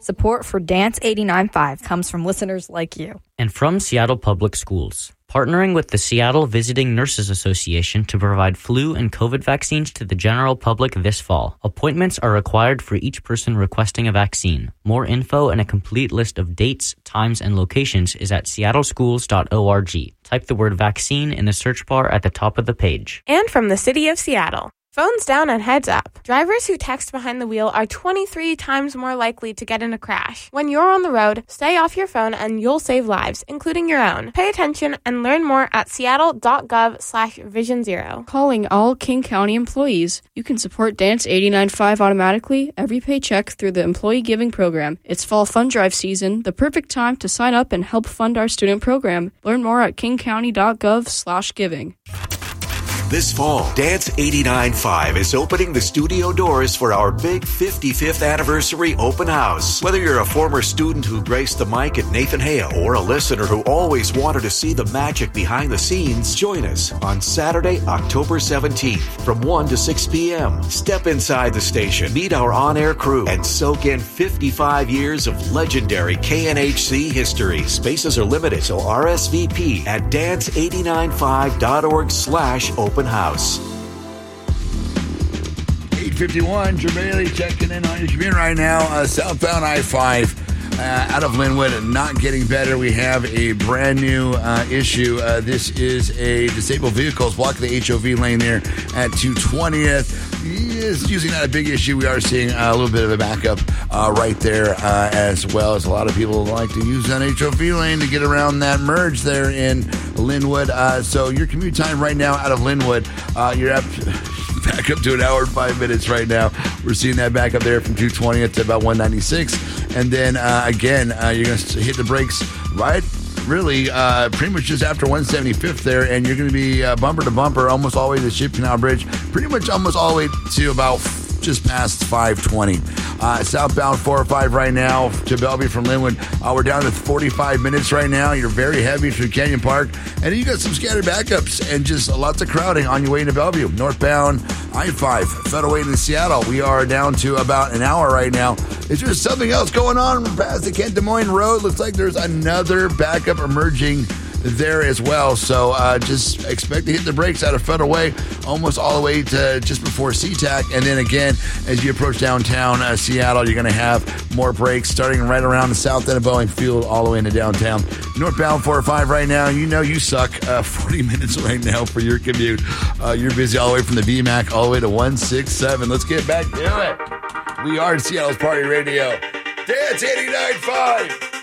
Support for Dance 89.5 comes from listeners like you. And from Seattle Public Schools, partnering with the Seattle Visiting Nurses Association to provide flu and COVID vaccines to the general public this fall. Appointments are required for each person requesting a vaccine. More info and a complete list of dates, times, and locations is at seattleschools.org. Type the word vaccine in the search bar at the top of the page. And from the City of Seattle. Phones down and heads up. Drivers who text behind the wheel are 23 times more likely to get in a crash. When you're on the road, stay off your phone and you'll save lives, including your own. Pay attention and learn more at seattle.gov/vision0. Calling all King County employees. You can support Dance 89.5 automatically every paycheck through the Employee Giving Program. It's fall fund drive season, the perfect time to sign up and help fund our student program. Learn more at kingcounty.gov/giving. This fall, Dance 89.5 is opening the studio doors for our big 55th anniversary open house. Whether you're a former student who graced the mic at Nathan Hale or a listener who always wanted to see the magic behind the scenes, join us on Saturday, October 17th from 1 to 6 p.m. Step inside the station, meet our on-air crew, and soak in 55 years of legendary KNHC history. Spaces are limited, so RSVP at dance895.org/open house. 8:51, Jermaine checking in on your commute right now. Southbound I-5 out of Linwood, not getting better. We have a brand new issue. This is a disabled vehicles blocking the HOV lane there at 220th. It's usually not a big issue. We are seeing a little bit of a backup right there as well, as a lot of people like to use that HOV lane to get around that merge there in Linwood. So your commute time right now out of Linwood, you're up back up to an hour and 5 minutes right now. We're seeing that back up there from 220th to about 196. And then again, you're going to hit the brakes right really pretty much just after 175th there, and you're going to be bumper to bumper almost all the way to the Ship Canal Bridge, pretty much almost all the way to about just past 520. Southbound 405 right now to Bellevue from Linwood. We're down to 45 minutes right now. You're very heavy through Canyon Park. And you got some scattered backups and just lots of crowding on your way into Bellevue. Northbound I-5, Federal Way to Seattle. We are down to about an hour right now. Is there something else going on past the Kent Des Moines Road? Looks like there's another backup emerging there as well. So just expect to hit the brakes out of Federal Way almost all the way to just before SeaTac. And then again, as you approach downtown Seattle, you're going to have more brakes starting right around the south end of Boeing Field all the way into downtown. Northbound 405 right now, you know you suck. 40 minutes right now for your commute. You're busy all the way from the VMAC all the way to 167. Let's get back to it. We are Seattle's Party Radio. Dance 89.5.